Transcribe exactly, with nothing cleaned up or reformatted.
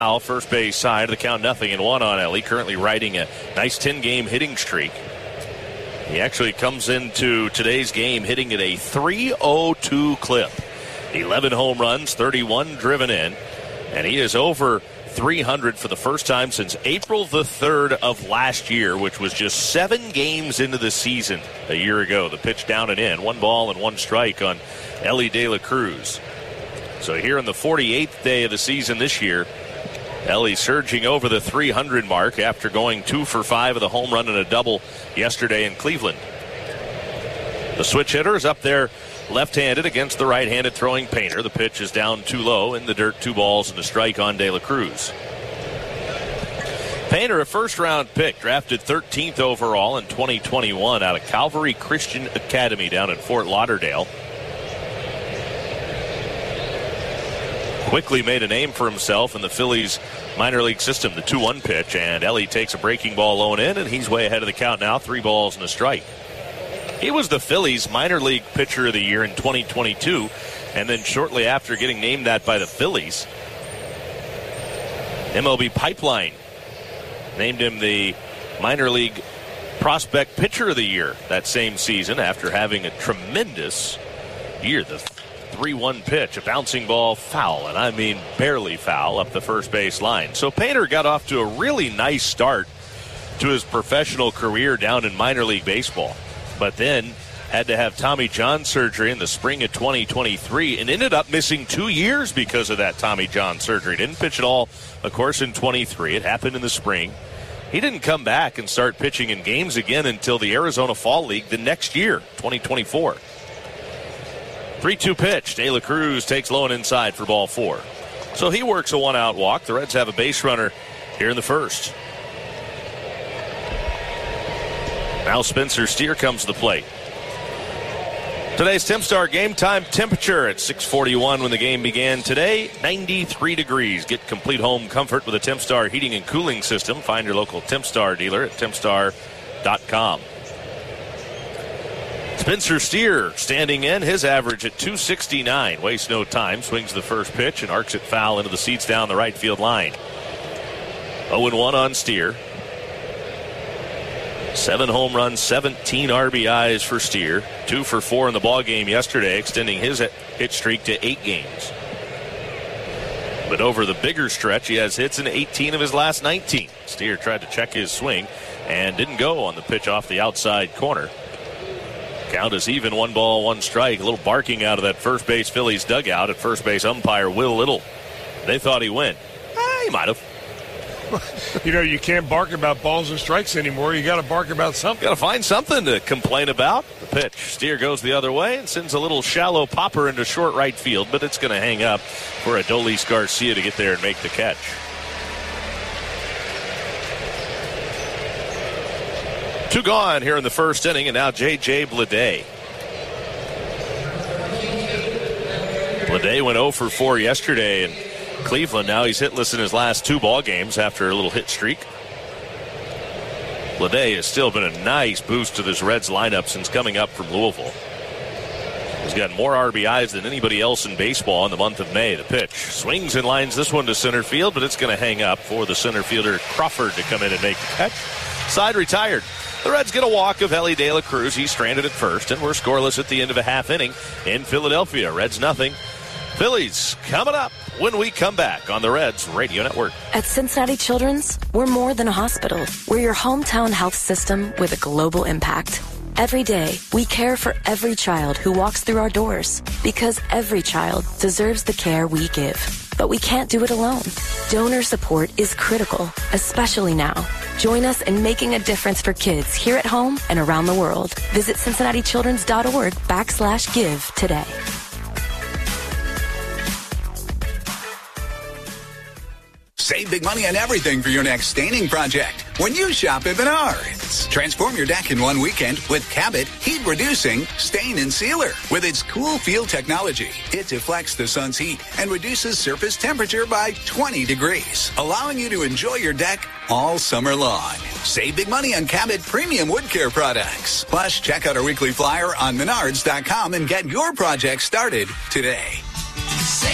First base side of the count, nothing and one on Ellie, currently riding a nice ten-game hitting streak. He actually comes into today's game hitting at a three oh two clip. eleven home runs, thirty-one driven in, and he is over three hundred for the first time since April the third of last year, which was just seven games into the season a year ago. The pitch down and in, one ball and one strike on Ellie De La Cruz. So here in the forty-eighth day of the season this year, Ellie surging over the three hundred mark after going two for five with a home run and a double yesterday in Cleveland. The switch hitter is up there left-handed against the right-handed throwing Painter. The pitch is down too low in the dirt, two balls and a strike on De La Cruz. Painter, a first-round pick, drafted thirteenth overall in twenty twenty-one out of Calvary Christian Academy down in Fort Lauderdale. Quickly made a name for himself in the Phillies minor league system, the two one pitch, and Ellie takes a breaking ball low and in, and he's way ahead of the count now, three balls and a strike. He was the Phillies minor league pitcher of the year in twenty twenty-two, and then shortly after getting named that by the Phillies, M L B Pipeline named him the minor league prospect pitcher of the year that same season after having a tremendous year. The three one pitch, a bouncing ball foul, and I mean barely foul up the first base line. So Painter got off to a really nice start to his professional career down in minor league baseball, but then had to have Tommy John surgery in the spring of twenty twenty-three and ended up missing two years because of that Tommy John surgery. Didn't pitch at all, of course, in twenty-three. It happened in the spring. He didn't come back and start pitching in games again until the Arizona Fall League the next year, twenty twenty-four. three two pitch. De La Cruz takes low and inside for ball four. So he works a one-out walk. The Reds have a base runner here in the first. Now Spencer Steer comes to the plate. Today's TimStar game time temperature at six forty-one when the game began today, ninety-three degrees. Get complete home comfort with a TimStar heating and cooling system. Find your local TimStar dealer at timstar dot com. Spencer Steer standing in, his average at two sixty-nine. Wastes no time, swings the first pitch and arcs it foul into the seats down the right field line. oh and one on Steer. Seven home runs, seventeen R B Is for Steer. Two for four in the ball game yesterday, extending his hit streak to eight games. But over the bigger stretch, he has hits in eighteen of his last nineteen. Steer tried to check his swing and didn't go on the pitch off the outside corner. Count is even, one ball, one strike. A little barking out of that first base Phillies dugout at first base umpire Will Little. They thought he went. Eh, he might have. You know, you can't bark about balls and strikes anymore. You got to bark about something. Got to find something to complain about. The pitch. Steer goes the other way and sends a little shallow popper into short right field, but it's going to hang up for Adolis Garcia to get there and make the catch. Two gone here in the first inning, and now J J Bleday. Bleday went oh for four yesterday in Cleveland. Now he's hitless in his last two ball games after a little hit streak. Bleday has still been a nice boost to this Reds lineup since coming up from Louisville. He's got more R B Is than anybody else in baseball in the month of May. The pitch swings and lines this one to center field, but it's going to hang up for the center fielder Crawford to come in and make the catch. Side retired. The Reds get a walk of Ellie De La Cruz. He's stranded at first, and we're scoreless at the end of a half inning in Philadelphia. Reds nothing. Phillies coming up when we come back on the Reds Radio Network. At Cincinnati Children's, we're more than a hospital. We're your hometown health system with a global impact. Every day, we care for every child who walks through our doors because every child deserves the care we give. But we can't do it alone. Donor support is critical, especially now. Join us in making a difference for kids here at home and around the world. Visit cincinnati children's dot org backslash give today. Save big money on everything for your next staining project when you shop at Menards. Transform your deck in one weekend with Cabot Heat Reducing Stain and Sealer. With its cool feel technology, it deflects the sun's heat and reduces surface temperature by twenty degrees, allowing you to enjoy your deck all summer long. Save big money on Cabot premium wood care products. Plus, check out our weekly flyer on menards dot com and get your project started today.